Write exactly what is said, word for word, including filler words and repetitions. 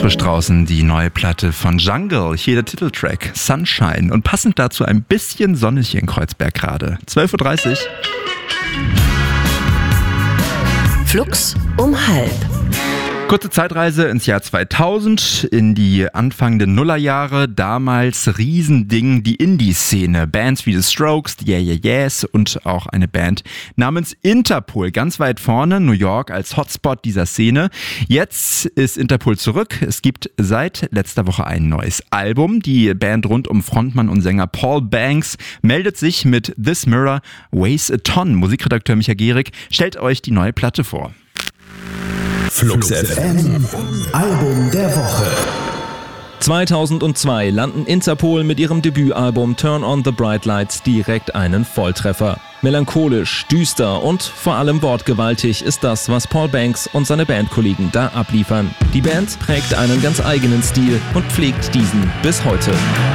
frisch draußen die neue Platte von Jungle. Hier der Titeltrack Sunshine und passend dazu ein bisschen sonnig hier in Kreuzberg gerade. zwölf Uhr dreißig. Flux um halb. Kurze Zeitreise ins Jahr zweitausend, in die anfangenden Nullerjahre. Damals Riesending, die Indie-Szene. Bands wie The Strokes, die Yeah Yeah Yeahs und auch eine Band namens Interpol. Ganz weit vorne, New York als Hotspot dieser Szene. Jetzt ist Interpol zurück. Es gibt seit letzter Woche ein neues Album. Die Band rund um Frontmann und Sänger Paul Banks meldet sich mit This Mirror Weighs a Ton. Musikredakteur Micha Gehrig stellt euch die neue Platte vor. Flux F M, Album der Woche. zweitausendzwei landen Interpol mit ihrem Debütalbum Turn on the Bright Lights direkt einen Volltreffer. Melancholisch, düster und vor allem wortgewaltig ist das, was Paul Banks und seine Bandkollegen da abliefern. Die Band prägt einen ganz eigenen Stil und pflegt diesen bis heute.